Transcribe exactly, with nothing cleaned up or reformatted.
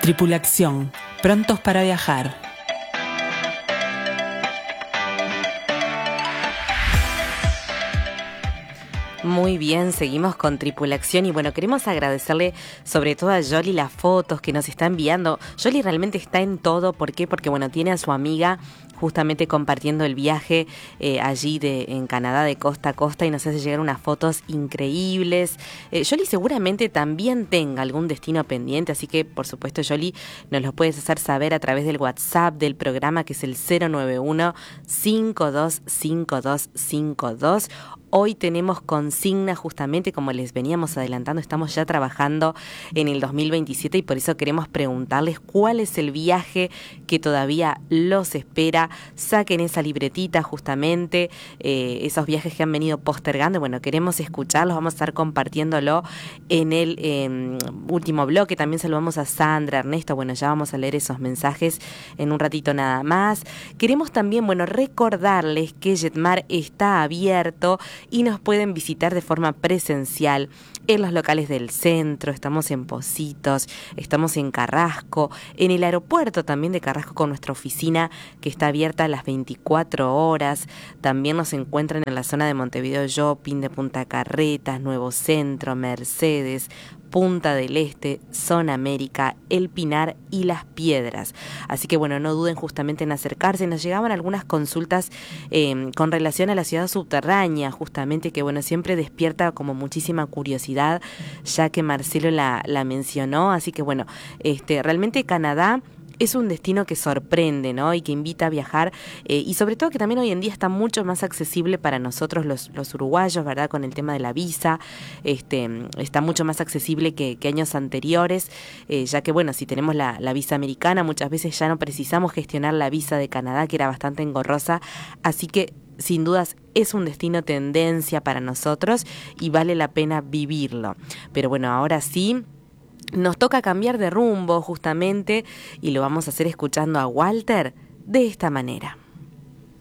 Tripulación, prontos para viajar. Muy bien, seguimos con Tripulación y bueno, queremos agradecerle sobre todo a Yoli las fotos que nos está enviando. Yoli realmente está en todo, ¿por qué? Porque bueno, tiene a su amiga justamente compartiendo el viaje eh, allí de, en Canadá de costa a costa y nos hace llegar unas fotos increíbles. Eh, Yoli seguramente también tenga algún destino pendiente, así que por supuesto Yoli nos lo puedes hacer saber a través del WhatsApp del programa que es el cero nueve uno, cinco dos cinco dos cinco dos. Hoy tenemos consigna justamente, como les veníamos adelantando, estamos ya trabajando en el dos mil veintisiete y por eso queremos preguntarles cuál es el viaje que todavía los espera. Saquen esa libretita justamente, eh, esos viajes que han venido postergando. Bueno, queremos escucharlos, vamos a estar compartiéndolo en el eh, último bloque. También saludamos a Sandra, Ernesto, bueno, ya vamos a leer esos mensajes en un ratito nada más. Queremos también, bueno, recordarles que Jetmar está abierto y nos pueden visitar de forma presencial en los locales del centro. Estamos en Pocitos, estamos en Carrasco, en el aeropuerto también de Carrasco con nuestra oficina que está abierta a las veinticuatro horas. También nos encuentran en la zona de Montevideo Shopping, de Punta Carretas, Nuevo Centro, Mercedes, Punta del Este, Zona América, El Pinar y Las Piedras. Así que bueno, no duden justamente en acercarse. Nos llegaban algunas consultas eh, con relación a la ciudad subterránea, justamente que bueno, siempre despierta como muchísima curiosidad, ya que Marcelo la, la mencionó. Así que bueno, este, realmente Canadá es un destino que sorprende, ¿no? Y que invita a viajar eh, y sobre todo que también hoy en día está mucho más accesible para nosotros los, los uruguayos, ¿verdad? Con el tema de la visa, este, está mucho más accesible que, que años anteriores, eh, ya que bueno, si tenemos la, la visa americana, muchas veces ya no precisamos gestionar la visa de Canadá, que era bastante engorrosa, así que sin dudas es un destino tendencia para nosotros y vale la pena vivirlo. Pero bueno, ahora sí, nos toca cambiar de rumbo justamente y lo vamos a hacer escuchando a Walter de esta manera.